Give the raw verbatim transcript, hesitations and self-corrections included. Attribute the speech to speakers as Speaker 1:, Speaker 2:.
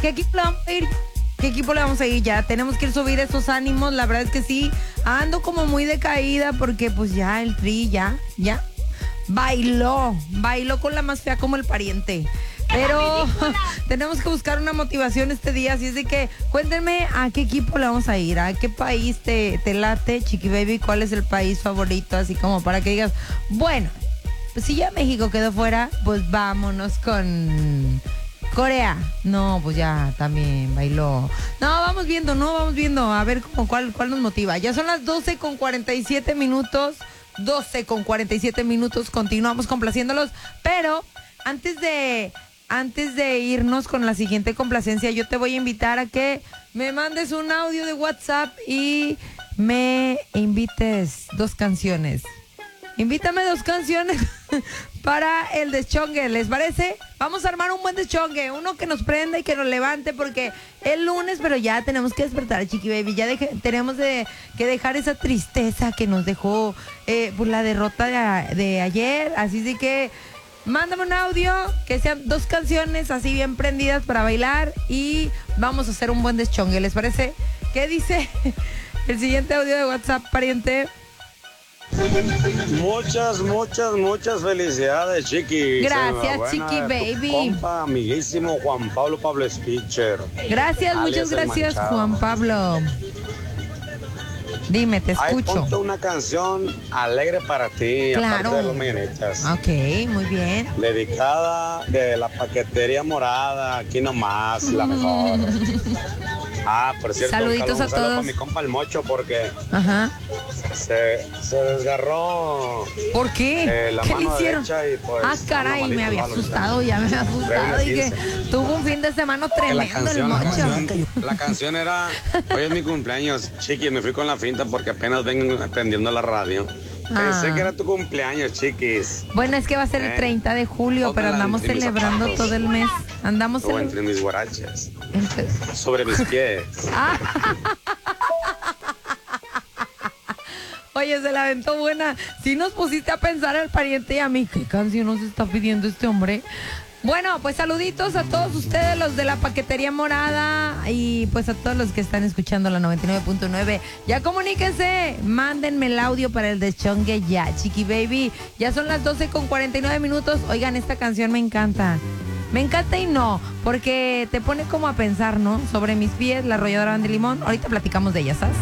Speaker 1: ¿Qué equipo le vamos a ir? ¿Qué equipo le vamos a ir? Ya tenemos que ir subir esos ánimos. La verdad es que sí, ando como muy decaída porque pues ya el Tri, ya, ya. Bailó, bailó con la más fea como el pariente. Pero tenemos que buscar una motivación este día, así es de que cuéntenme a qué equipo le vamos a ir, a qué país te, te late, Chiqui Baby, cuál es el país favorito, así como para que digas, bueno, pues si ya México quedó fuera, pues vámonos con Corea. No, pues ya también bailó. No, vamos viendo, no, vamos viendo, a ver como cuál, cuál nos motiva. Ya son las doce con cuarenta y siete minutos, doce con cuarenta y siete minutos, continuamos complaciéndolos, pero antes de... Antes de irnos con la siguiente complacencia, yo te voy a invitar a que me mandes un audio de WhatsApp y me invites dos canciones. Invítame dos canciones para el deschongue, ¿les parece? Vamos a armar un buen deschongue, uno que nos prenda y que nos levante, porque es lunes, pero ya tenemos que despertar, Chiqui Baby. Ya deje, tenemos de, que dejar esa tristeza que nos dejó eh, por la derrota de, a, de ayer. Así de que mándame un audio, que sean dos canciones así bien prendidas para bailar y vamos a hacer un buen deschongue, ¿les parece? ¿Qué dice el siguiente audio de WhatsApp, pariente?
Speaker 2: Muchas, muchas, muchas felicidades, Chiqui.
Speaker 1: Gracias, Chiqui Baby.
Speaker 2: Compa, amiguísimo Juan Pablo Pablo Speaker.
Speaker 1: Gracias, muchas gracias, Juan Pablo. Dime, te escucho.
Speaker 2: Ahí ponte una canción alegre para ti,
Speaker 1: claro.
Speaker 2: Aparte de los mañanitas.
Speaker 1: Ok, muy bien.
Speaker 2: Dedicada de la paquetería morada, aquí nomás, la mejor. Ah, por cierto,
Speaker 1: saluditos a todos.
Speaker 2: Para mi compa el Mocho porque
Speaker 1: Ajá.
Speaker 2: se, se desgarró.
Speaker 1: ¿Por qué?
Speaker 2: Eh, la
Speaker 1: ¿Qué
Speaker 2: mano
Speaker 1: le hicieron?
Speaker 2: Y pues,
Speaker 1: ah, caray, me había asustado, ya me había asustado. Dije, tuvo un fin de semana tremendo canción, el Mocho.
Speaker 2: La canción, la canción era, hoy es mi cumpleaños, Chiqui, me fui con la finta porque apenas vengo atendiendo la radio. Ah. Pensé que era tu cumpleaños, Chiquis.
Speaker 1: Bueno, es que va a ser el treinta de julio, Otra pero andamos celebrando todo el mes. Andamos
Speaker 2: o entre mis guaraches.
Speaker 1: Entonces...
Speaker 2: Sobre mis pies.
Speaker 1: Oye, se la aventó buena. Si nos pusiste a pensar al pariente y a mí, ¿qué canción nos está pidiendo este hombre? Bueno, pues saluditos a todos ustedes, los de la paquetería morada, y pues a todos los que están escuchando la noventa y nueve punto nueve. Ya comuníquense, mándenme el audio para el deschongue ya, Chiqui Baby. Ya son las doce con cuarenta y nueve minutos. Oigan, esta canción me encanta. Me encanta y no, porque te pone como a pensar, ¿no? Sobre mis pies, la arrolladora de limón. Ahorita platicamos de ella, ¿sabes?